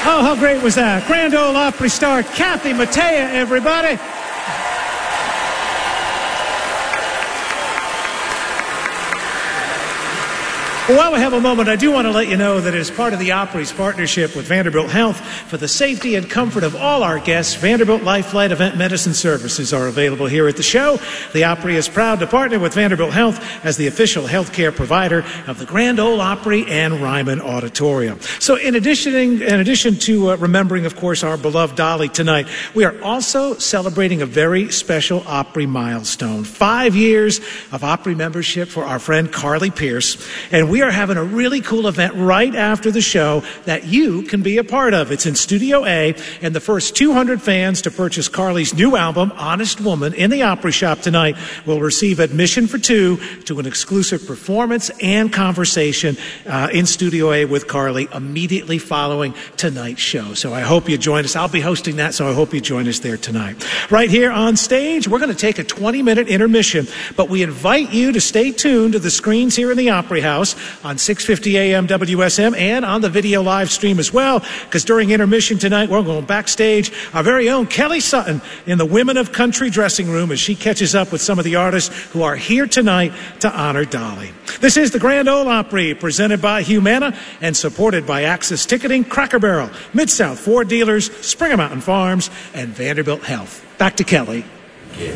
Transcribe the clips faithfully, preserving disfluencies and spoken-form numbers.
Oh, how great was that? Grand Ole Opry star Kathy Mattea, everybody. Well, while we have a moment, I do want to let you know that as part of the Opry's partnership with Vanderbilt Health, for the safety and comfort of all our guests, Vanderbilt Life Flight Event Medicine Services are available here at the show. The Opry is proud to partner with Vanderbilt Health as the official healthcare provider of the Grand Ole Opry and Ryman Auditorium. So in addition, in addition to uh, remembering, of course, our beloved Dolly tonight, we are also celebrating a very special Opry milestone. Five years of Opry membership for our friend Carly Pierce. And we We are having a really cool event right after the show that you can be a part of. It's in Studio A, and the first two hundred fans to purchase Carly's new album, Honest Woman, in the Opry Shop tonight will receive admission for two to an exclusive performance and conversation uh, in Studio A with Carly immediately following tonight's show. So I hope you join us. I'll be hosting that, so I hope you join us there tonight. Right here on stage, we're going to take a twenty-minute intermission, but we invite you to stay tuned to the screens here in the Opry House on six fifty A M W S M and on the video live stream as well, because during intermission tonight, we're going backstage. Our very own Kelly Sutton in the Women of Country dressing room as she catches up with some of the artists who are here tonight to honor Dolly. This is the Grand Ole Opry, presented by Humana and supported by Access Ticketing, Cracker Barrel, Mid-South Ford Dealers, Springer Mountain Farms, and Vanderbilt Health. Back to Kelly. Yeah.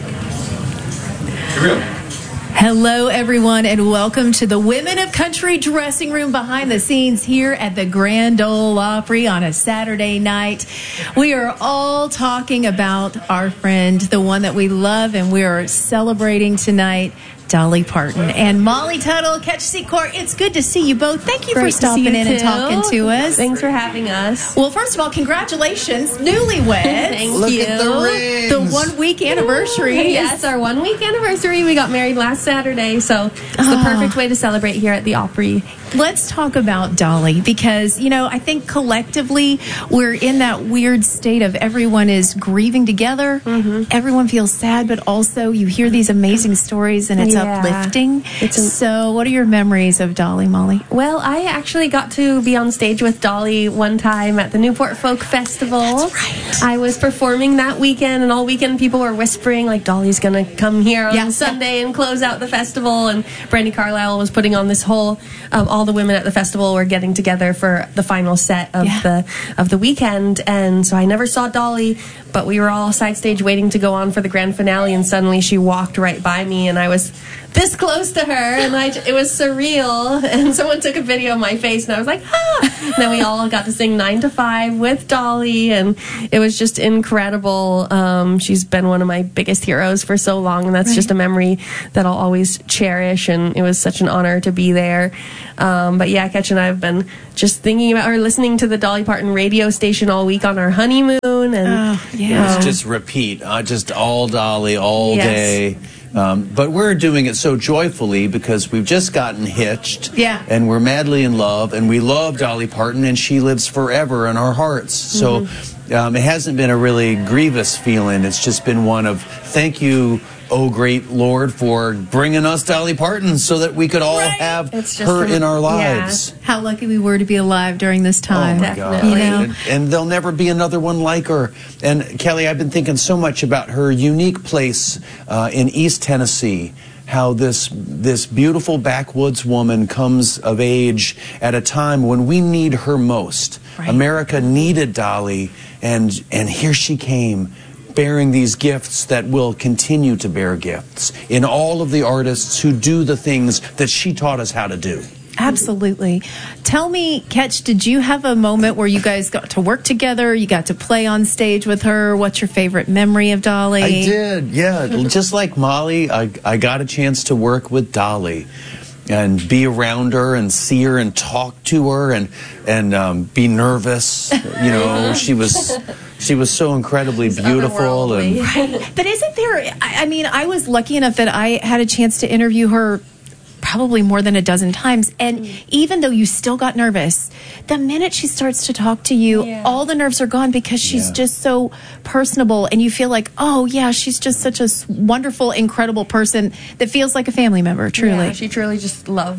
Here we go. Hello, everyone, and welcome to the Women of Country dressing room behind the scenes here at the Grand Ole Opry on a Saturday night. We are all talking about our friend, the one that we love, and we are celebrating tonight, Dolly Parton. And Molly Tuttle, Catch Seat Court, it's good to see you both. Thank you Great for stopping in too. and talking to us. Thanks for having us. Well, first of all, congratulations, newlyweds. Thank Look you. at the rings. The one-week anniversary. Yes, our one-week anniversary. We got married last Saturday, so it's the Oh. perfect way to celebrate here at the Opry. Let's talk about Dolly, because, you know, I think collectively we're in that weird state of everyone is grieving together. Mm-hmm. Everyone feels sad, but also you hear these amazing stories and it's Yeah. uplifting. It's a- so what are your memories of Dolly, Molly? Well, I actually got to be on stage with Dolly one time at the Newport Folk Festival. That's right. I was performing that weekend, and all weekend people were whispering, like, Dolly's going to come here on Yeah. Sunday and close out the festival. And Brandi Carlile was putting on this whole, um, all the women at the festival were getting together for the final set of Yeah. the of the weekend. And so I never saw Dolly, but we were all side stage waiting to go on for the grand finale, and suddenly she walked right by me, and I was this close to her, and I, it was surreal. And someone took a video of my face, and I was like, ah! And then we all got to sing Nine to Five with Dolly, and it was just incredible. Um, she's been one of my biggest heroes for so long, and that's Right. just a memory that I'll always cherish, and it was such an honor to be there. Um, but yeah, Ketch and I have been just thinking about her, listening to the Dolly Parton radio station all week on our honeymoon, and Oh, yeah. um, Just repeat, uh, just all Dolly, all Yes. day. Um, but we're doing it so joyfully because we've just gotten hitched. Yeah. And we're madly in love, and we love Dolly Parton, and she lives forever in our hearts. So um, it hasn't been a really grievous feeling. It's just been one of thank you, oh great Lord, for bringing us Dolly Parton so that we could all Right. have It's just her a- in our yeah. lives. How lucky we were to be alive during this time. Oh my God! Definitely. You know? And, and there'll never be another one like her. And Kelly, I've been thinking so much about her unique place uh, in East Tennessee. How this this beautiful backwoods woman comes of age at a time when we need her most. Right. America needed Dolly, and and here she came, bearing these gifts that will continue to bear gifts in all of the artists who do the things that she taught us how to do. Absolutely. Tell me, Ketch, did you have a moment where you guys got to work together? You got to play on stage with her? What's your favorite memory of Dolly? I did, yeah. Just like Molly, I, I got a chance to work with Dolly and be around her and see her and talk to her and and um, be nervous. You know, she was she was so incredibly beautiful. And Right. But isn't there, I I mean, I was lucky enough that I had a chance to interview her probably more than a dozen times. And even though you still got nervous, the minute she starts to talk to you, Yeah. all the nerves are gone because she's Yeah. just so personable. And you feel like, oh, yeah, she's just such a s- wonderful, incredible person that feels like a family member, truly. Yeah, she truly just loves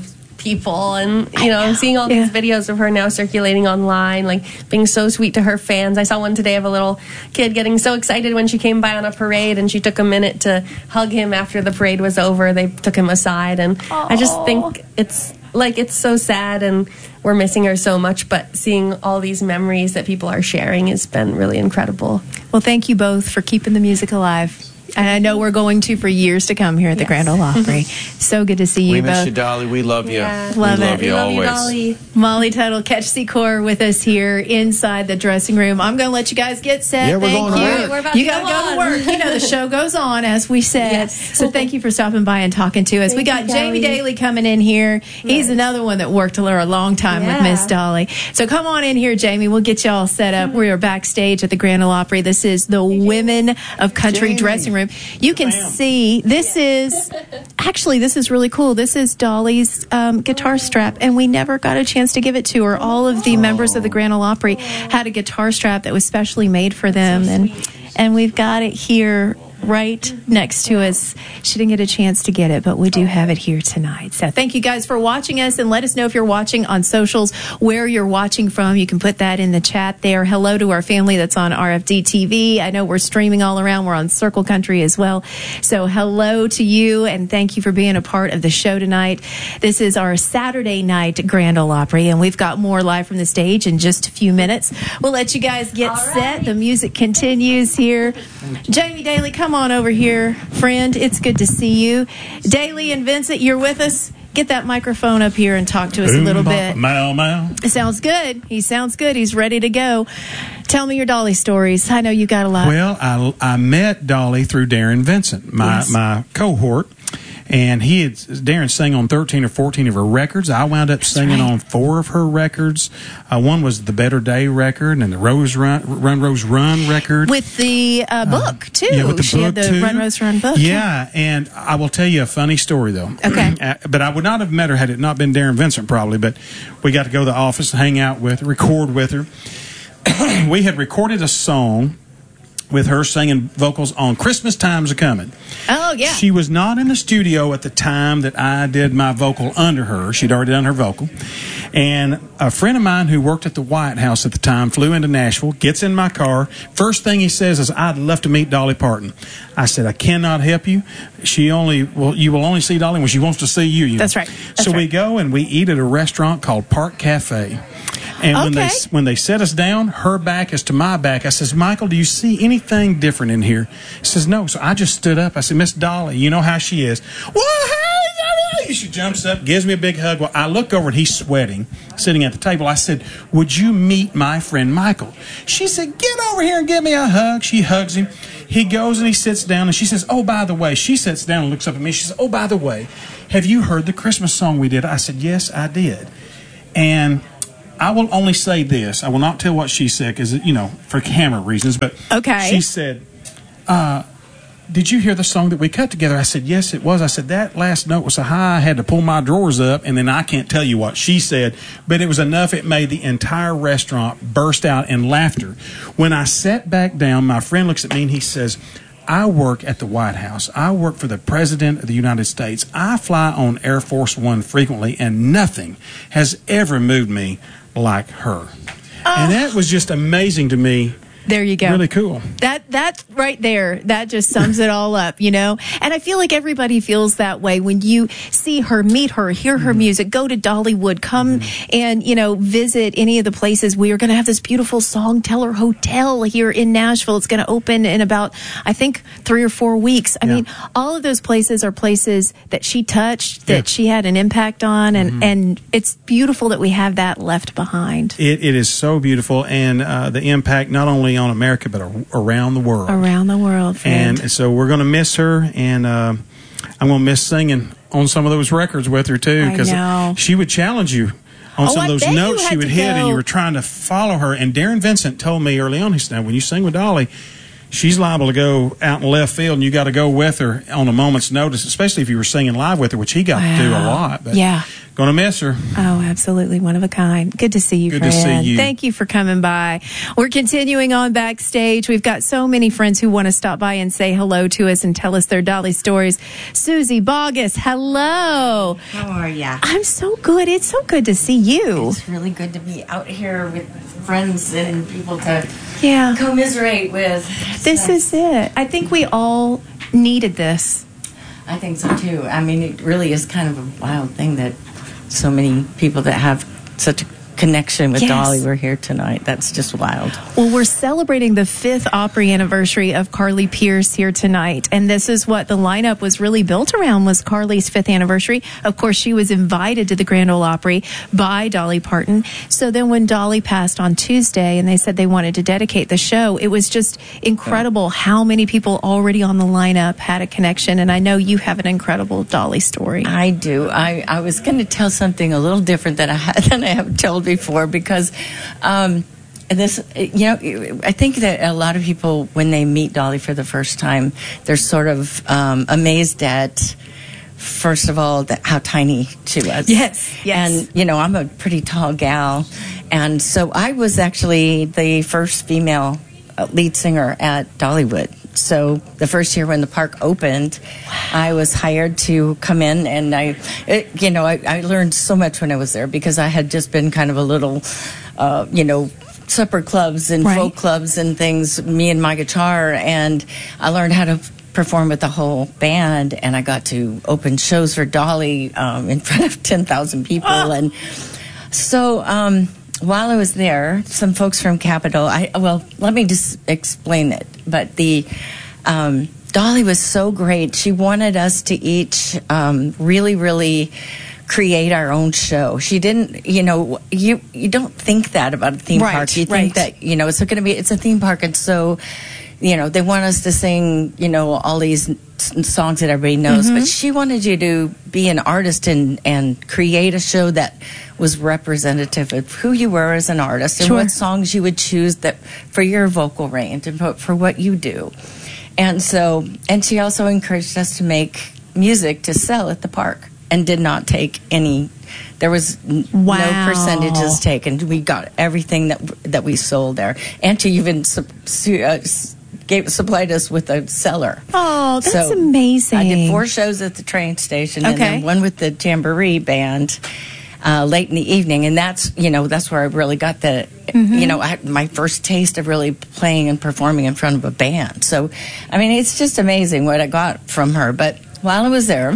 people. And, you know, I'm seeing all Yeah. these videos of her now circulating online, like being so sweet to her fans. I saw one today of a little kid getting so excited when she came by on a parade, and she took a minute to hug him after the parade was over. They took him aside, and I just think it's like it's so sad, and we're missing her so much, but seeing all these memories that people are sharing has been really incredible. Well, thank you both for keeping the music alive. And I know we're going to for years to come here at the Yes. Grand Ole Opry. So good to see you We both. miss you, Dolly. We love you. Yeah. We Love love it. you We love you, always. Dolly. Molly Tuttle, Catch Secor with us here inside the dressing room. I'm going to let you guys get set. Yeah, we're thank going to you. work. We're about you to got to go go to on. work. You know, the show goes on, as we said. Yes. So thank you for stopping by and talking to us. we got Thank you, Jamie Kelly. Daly coming in here. He's Nice. another one that worked a a long time with Yeah. Miss Dolly. So come on in here, Jamie. We'll get you all set up. We are backstage at the Grand Ole Opry. This is the Women of Country Jamie. dressing room. You can see this is actually this is really cool. This is Dolly's um, guitar strap, and we never got a chance to give it to her. All of the members of the Grand Ole Opry had a guitar strap that was specially made for them, and and we've got it here right next to us. She didn't get a chance to get it, but we do have it here tonight. So thank you guys for watching us, and let us know if you're watching on socials where you're watching from. You can put that in the chat there. Hello to our family that's on R F D T V. I know we're streaming all around. We're on Circle Country as well. So hello to you, and thank you for being a part of the show tonight. This is our Saturday night Grand Ole Opry, and we've got more live from the stage in just a few minutes. We'll let you guys get All set. right. The music continues here. Jamie Daly, come on over here, friend. It's good to see you. Daly and Vincent, you're with us. Get that microphone up here and talk to us a little bit. Mow, mow. It sounds good. He sounds good. He's ready to go. Tell me your Dolly stories. I know you got a lot. Well, I, I met Dolly through Darren Vincent, my, Yes. my cohort. And he had, Darren sang on thirteen or fourteen of her records. I wound up singing right. on four of her records. Uh, one was the Better Day record and the Rose Run, Run Rose Run record. With the uh, book, too. Yeah, with the she book had the too. Run, Rose, Run book. Yeah, and I will tell you a funny story though. Okay. Uh, but I would not have met her had it not been Darren Vincent probably. But we got to go to the office and hang out with her, record with her. We had recorded a song with her singing vocals on Christmas Time's a Coming. Oh, yeah. She was not in the studio at the time that I did my vocal under her. She'd already done her vocal. And a friend of mine who worked at the White House at the time flew into Nashville, gets in my car. First thing he says is, "I'd love to meet Dolly Parton." I said, "I cannot help you. She only, well, you will only see Dolly when she wants to see you." you know. That's right. That's so we right. go and we eat at a restaurant called Park Cafe. And when they Okay. when they set us down, her back is to my back. I says, "Michael, do you see anything different in here?" He says, "No." So I just stood up. I said, "Miss Dolly, you know how she is." Well, hey, Dolly. She jumps up, gives me a big hug. Well, I look over and he's sweating, sitting at the table. I said, "Would you meet my friend Michael?" She said, "Get over here and give me a hug." She hugs him. He goes and he sits down and she says, "Oh, by the way," she sits down and looks up at me. She says, "Oh, by the way, have you heard the Christmas song we did?" I said, "Yes, I did." And I will only say this. I will not tell what she said because, you know, for camera reasons. But Okay. she said, uh, "Did you hear the song that we cut together?" I said, "Yes, it was." I said, "That last note was so high I had to pull my drawers up." And then I can't tell you what she said, but it was enough. It made the entire restaurant burst out in laughter. When I sat back down, my friend looks at me and he says, "I work at the White House. I work for the President of the United States. I fly on Air Force One frequently, and nothing has ever moved me like her." And that was just amazing to me. There you go. Really cool. That that right there, that just sums it all up, you know? And I feel like everybody feels that way when you see her, meet her, hear her music, go to Dollywood, come and, you know, visit any of the places. We are going to have this beautiful Song Teller Hotel here in Nashville. It's going to open in about, I think, three or four weeks. I Yeah. mean, all of those places are places that she touched, that Yeah. she had an impact on, and, and it's beautiful that we have that left behind. It, it is so beautiful, and uh, the impact not only on America but a, around the world. Around the world, friend. And so we're going to miss her, and uh, I'm going to miss singing on some of those records with her too, I because know. she would challenge you on Oh, some I of those bet you notes had she would to hit, and go- you were trying to follow her. And Darren Vincent told me early on, he said, "Now, when you sing with Dolly, she's liable to go out in left field, and you got to go with her on a moment's notice, especially if you were singing live with her," which he got to do a Wow. lot. But Yeah. Gonna miss her. Oh, absolutely. One of a kind. Good to see you, Good Fred. to see you. Thank you for coming by. We're continuing on backstage. We've got so many friends who want to stop by and say hello to us and tell us their Dolly stories. Susie Bogus, hello. How are ya? I'm so good. It's so good to see you. It's really good to be out here with friends and people to Yeah. commiserate with. This So, is it. I think we all needed this. I think so too. I mean, it really is kind of a wild thing that so many people that have such a connection with Yes. Dolly were here tonight. That's just wild. Well, we're celebrating the fifth Opry anniversary of Carly Pearce here tonight, and this is what the lineup was really built around, was Carly's fifth anniversary. Of course, she was invited to the Grand Ole Opry by Dolly Parton. So then when Dolly passed on Tuesday and they said they wanted to dedicate the show, it was just incredible how many people already on the lineup had a connection, and I know you have an incredible Dolly story. I do. I, I was going to tell something a little different than I, had, than I have told before because um, this, you know, I think that a lot of people, when they meet Dolly for the first time, they're sort of um, amazed at, first of all, that how tiny she was. Yes, yes. And, you know, I'm a pretty tall gal. And so I was actually the first female lead singer at Dollywood. So the first year when the park opened, I was hired to come in, and I, it, you know, I, I learned so much when I was there because I had just been kind of a little, uh, you know, supper clubs and Right. folk clubs and things, me and my guitar, and I learned how to perform with the whole band, and I got to open shows for Dolly um, in front of ten thousand people, Oh. and so um, while I was there, some folks from Capitol, I well, let me just explain it. But the um, Dolly was so great. She wanted us to each um, really, really create our own show. She didn't, you know, you you don't think that about a theme Right, park. You right. think that, you know, it's going to be, it's a theme park, and so, you know, they want us to sing, you know, all these s- songs that everybody knows, Mm-hmm. but she wanted you to be an artist and, and create a show that was representative of who you were as an artist and Sure. what songs you would choose that for your vocal range and for, for what you do. And so, and she also encouraged us to make music to sell at the park and did not take any, there was n- Wow. no percentages taken. We got everything that that we sold there. And she even su- su- uh, s- gave, supplied us with a cellar. Oh, that's So amazing. I did four shows at the train station and Okay. then one with the Jamboree Band uh, late in the evening. And that's, you know, that's where I really got the, Mm-hmm. you know, I, my first taste of really playing and performing in front of a band. So, I mean, it's just amazing what I got from her. But while I was there,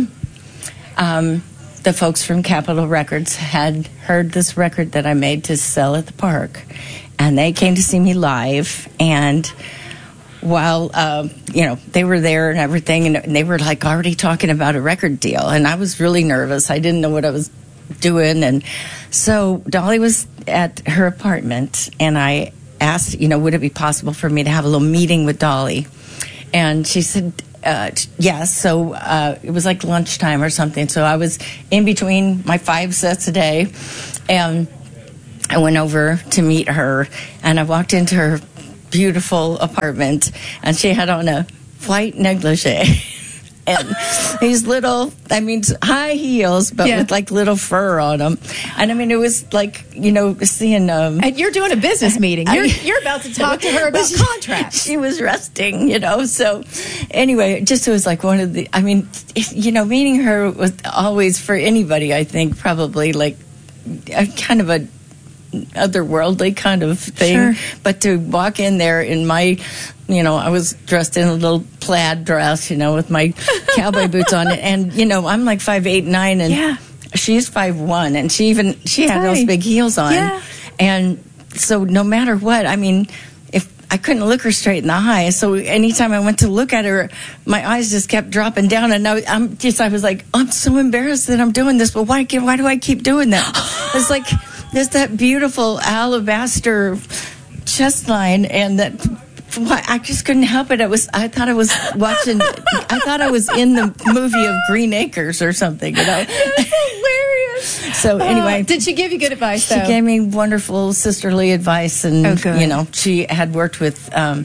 um, the folks from Capitol Records had heard this record that I made to sell at the park, and they came to see me live. And while uh, you know, they were there and everything, and they were like already talking about a record deal, and I was really nervous. I didn't know what I was doing, and so Dolly was at her apartment, and I asked, you know, would it be possible for me to have a little meeting with Dolly? And she said, uh, yes. So uh, it was like lunchtime or something. So I was in between my five sets a day, and I went over to meet her, and I walked into her beautiful apartment, and she had on a white negligee and these little, I mean, high heels, but Yeah. with like little fur on them. And I mean, it was like, you know, seeing um, And you're doing a business meeting. You're, you're about to talk to her about she, contracts. She was resting, you know. So, anyway, it just was like one of the. I mean, if, you know, meeting her was always for anybody. I think probably like a kind of a otherworldly kind of thing. Sure. But to walk in there in my, you know, I was dressed in a little plaid dress, you know, with my cowboy boots on, and you know, I'm like five eight nine, and Yeah. she's five one, and she even she had those Right. big heels on, Yeah. and so no matter what, I mean, if I couldn't look her straight in the eye, so anytime I went to look at her, my eyes just kept dropping down, and I, I'm just I was like, I'm so embarrassed that I'm doing this, but why why do I keep doing that? It's like there's that beautiful alabaster chest line, and that. Why, I just couldn't help it. I was, I thought I was watching, I thought I was in the movie of Green Acres or something, you know. That's hilarious. So anyway, Uh, did she give you good advice, she though? gave me wonderful sisterly advice, and Oh, good. you know, she had worked with um,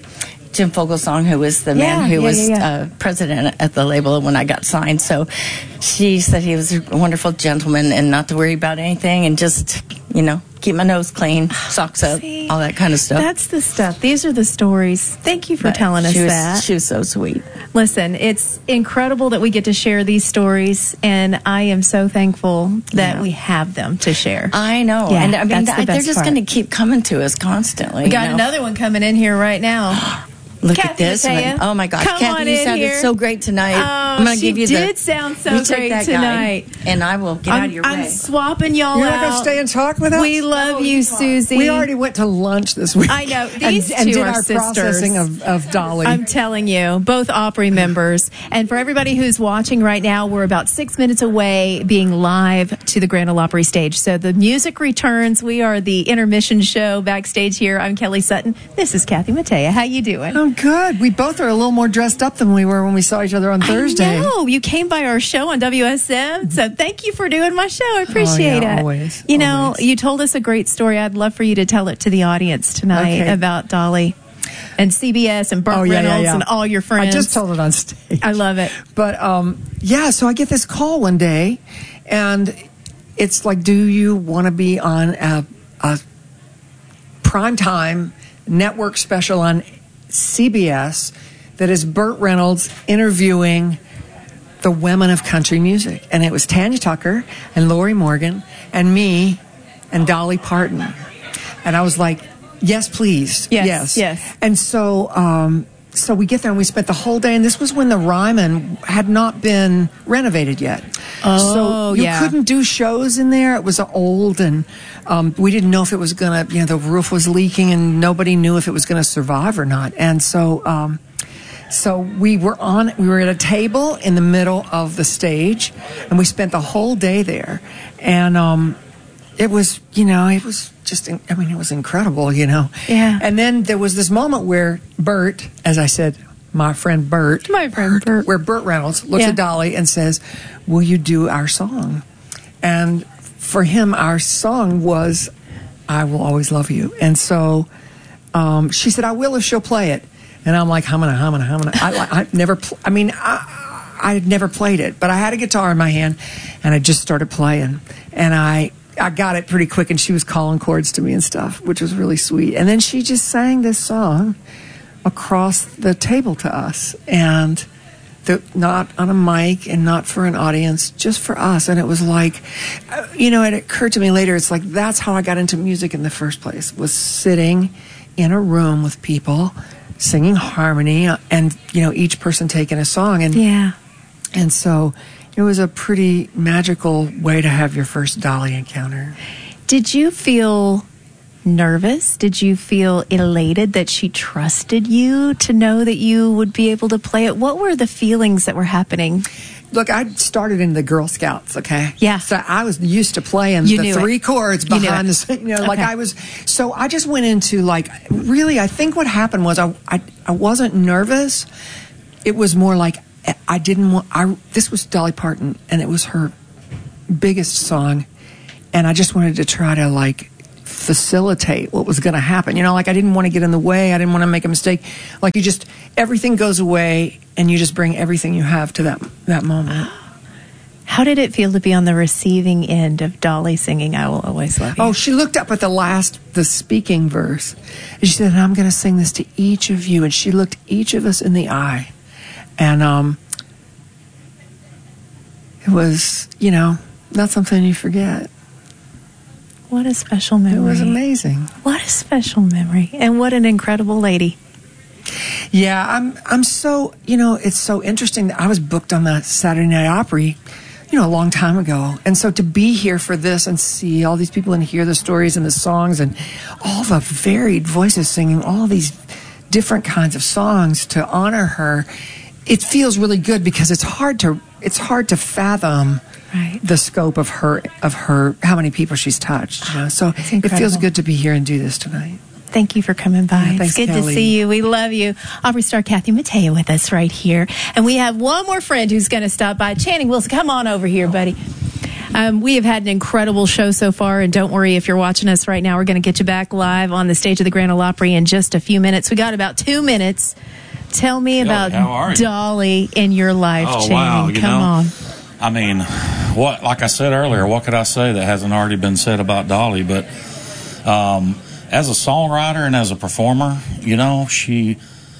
Jim Fogelsong, who was the Yeah, man who yeah, was yeah, yeah. Uh, president at the label when I got signed. So she said he was a wonderful gentleman and not to worry about anything and just, you know, keep my nose clean, socks up, See, all that kind of stuff. That's the stuff. These are the stories. Thank you for But telling us she was, that. She was so sweet. Listen, it's incredible that we get to share these stories, and I am so thankful that Yeah. we have them to share. I know. Yeah, and I mean, that's the they're best just part. going to keep coming to us constantly. We got you know? another one coming in here right now. Look Kathy at this Mattea. one. Oh my gosh, Come Kathy, on you in sounded here. so great tonight. Oh, I'm going to she give you did the. sound so you take great that guy, tonight. and I will get I'm, out of your I'm way. swapping y'all You're out. not going to stay and talk with us? We love you, Susie. We already went to lunch this week. I know. And- These and, two did are our sisters. processing of, of Dolly. I'm telling you, both Opry members. And for everybody who's watching right now, we're about six minutes away being live to the Grand Ole Opry stage. So the music returns. We are the intermission show backstage here. I'm Kelly Sutton. This is Kathy Mattea. How you doing? Oh, good. We both are a little more dressed up than we were when we saw each other on Thursday. I know. You came by our show on W S M. So thank you for doing my show. I appreciate Oh, yeah, it. always, You know, always. you told us a great story. I'd love for you to tell it to the audience tonight Okay. about Dolly and C B S and Burt Oh, yeah, yeah, Reynolds yeah. and all your friends. I just told it on stage. I love it. But um, yeah, so I get this call one day, and it's like, do you want to be on a, a primetime network special on C B S that is Burt Reynolds interviewing the women of country music? And it was Tanya Tucker and Lori Morgan and me and Dolly Parton. And I was like, yes, please. Yes, Yes. yes. And so, um, so we get there and we spent the whole day, and this was when the Ryman had not been renovated yet. Oh, so you yeah. couldn't do shows in there. It was old, and um, we didn't know if it was going to, you know, the roof was leaking, and nobody knew if it was going to survive or not. And so, um, so we were on, we were at a table in the middle of the stage, and we spent the whole day there. And um, it was, you know, it was just, I mean, it was incredible, you know. Yeah. And then there was this moment where Burt, as I said, my friend Burt, My friend Burt. where Burt Reynolds looks Yeah. at Dolly and says, will you do our song? And for him, our song was, I Will Always Love You. And so um, she said, I will if she'll play it. And I'm like, humming, humming, humming. I, I never, pl- I mean, I, I had never played it, but I had a guitar in my hand, and I just started playing. And I, I got it pretty quick, and she was calling chords to me and stuff, which was really sweet. And then she just sang this song across the table to us, and the, not on a mic and not for an audience, just for us. And it was like, uh, you know, it occurred to me later, it's like, that's how I got into music in the first place, was sitting in a room with people singing harmony, and, you know, each person taking a song. And Yeah. and so it was a pretty magical way to have your first Dolly encounter. Did you feel nervous? Did you feel elated that she trusted you to know that you would be able to play it? What were the feelings that were happening? Look, I started in the Girl Scouts, okay? Yeah. So I was used to playing You the knew three it. chords You knew behind it. the, you know, like Okay. I was, so I just went into like, really, I think what happened was I, I, I wasn't nervous. It was more like, I didn't want, I, this was Dolly Parton, and it was her biggest song, and I just wanted to try to like facilitate what was going to happen. You know, like I didn't want to get in the way. I didn't want to make a mistake. Like you just, everything goes away, and you just bring everything you have to that, that moment. How did it feel to be on the receiving end of Dolly singing I Will Always Love You? Oh, she looked up at the last, the speaking verse, and she said, I'm going to sing this to each of you. And she looked each of us in the eye. And um, it was, you know, not something you forget. What a special memory. It was amazing. What a special memory. And what an incredible lady. Yeah, I'm I'm so, you know, it's so interesting that I was booked on the Saturday Night Opry, you know, a long time ago. And so to be here for this and see all these people and hear the stories and the songs and all the varied voices singing all these different kinds of songs to honor her, it feels really good because it's hard to it's hard to fathom Right. the scope of her of her how many people she's touched. You know? So it feels incredible. good to be here and do this tonight. Thank you for coming by. Yeah, it's thanks, good to Kelly. see you. We love you. Opry star Kathy Mattea with us right here. And we have one more friend who's going to stop by. Channing Wilson, come on over here, buddy. Um, we have had an incredible show so far, and don't worry if you're watching us right now. We're going to get you back live on the stage of the Grand Ole Opry in just a few minutes. We got about two minutes. Tell me about how are you? Dolly in your life, Oh, Channing. wow, you Come know, on. I mean, what? Like I said earlier, what could I say that hasn't already been said about Dolly? But um, as a songwriter and as a performer, you know, she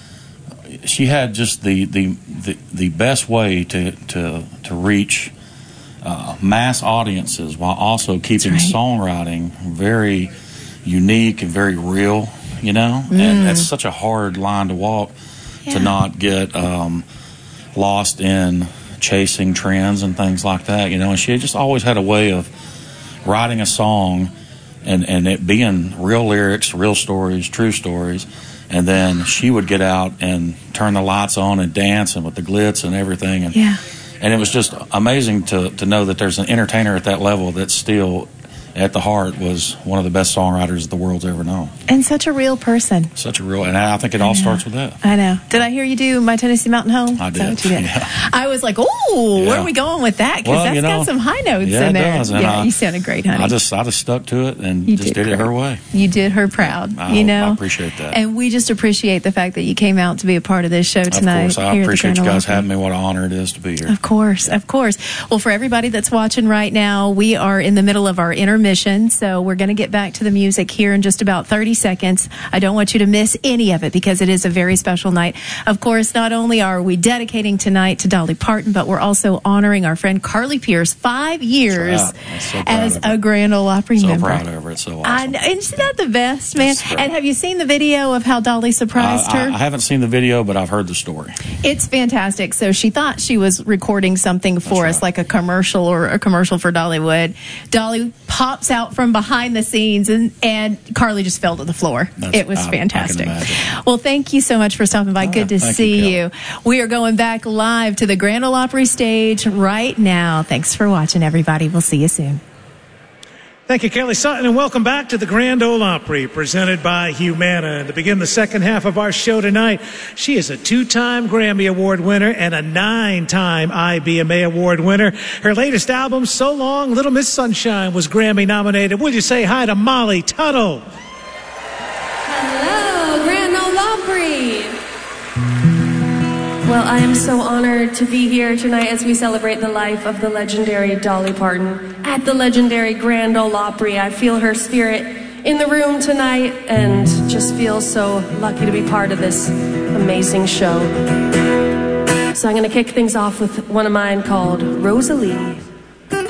she had just the the, the, the best way to to to reach uh, mass audiences while also keeping right. songwriting very unique and very real. You know, Mm. and that's such a hard line to walk. Yeah. To not get um, lost in chasing trends and things like that, you know. And she just always had a way of writing a song and, and it being real lyrics, real stories, true stories. And then she would get out and turn the lights on and dance and with the glitz and everything. And, Yeah. and it was just amazing to, to know that there's an entertainer at that level that's still at the heart was one of the best songwriters the world's ever known. And such a real person. Such a real, and I think it all starts with that. I know. Did I hear you do My Tennessee Mountain Home? I Is that did. what you did? Yeah. I was like, oh, where Yeah. are we going with that? Because Well, that's you know, got some high notes yeah, in it there. does, and yeah, I- you sounded great, honey. I just, I just stuck to it and You just did did it her great. way. You did her proud. I you hope- know, I appreciate that. And we just appreciate the fact that you came out to be a part of this show tonight. Of course, I here at the appreciate Grand you Ole guys Opry. having me. What an honor it is to be here. Of course, of course. Well, for everybody that's watching right now, we are in the middle of our intermission, so we're going to get back to the music here in just about thirty seconds. I don't want you to miss any of it because it is a very special night. Of course, not only are we dedicating tonight to Dolly Parton, but we're also honoring our friend Carly Pierce, five years That's right. I'm so proud as of her. a Grand Ole Opry So member. proud of her. It's so I awesome. know. Isn't that the best, man? That's great. And have you seen the video of how Dolly surprised I, I, her? I haven't seen the video, but I've heard the story. It's fantastic. So she thought she was recording something for That's us, right. like a commercial or a commercial for Dollywood. Dolly pops out from behind the scenes, and, and Carly just fell to the floor. That's- it was I- I can fantastic. imagine. Well, thank you so much for stopping by. Oh, Good to thank see you, you. We are going back live to the Grand Ole Opry stage right now. Thanks for watching, everybody. We'll see you soon. Thank you, Kelly Sutton, and welcome back to the Grand Ole Opry, presented by Humana. And to begin the second half of our show tonight, she is a two-time Grammy Award winner and a nine-time I B M A Award winner. Her latest album, So Long, Little Miss Sunshine, was Grammy nominated. Would you say hi to Molly Tuttle? Hello, Grand Ole Opry. Well, I am so honored to be here tonight as we celebrate the life of the legendary Dolly Parton at the legendary Grand Ole Opry. I feel her spirit in the room tonight and just feel so lucky to be part of this amazing show. So I'm going to kick things off with one of mine called Rosalie.